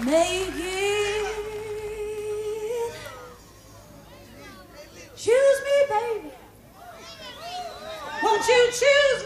make it. Choose me, baby. Won't you choose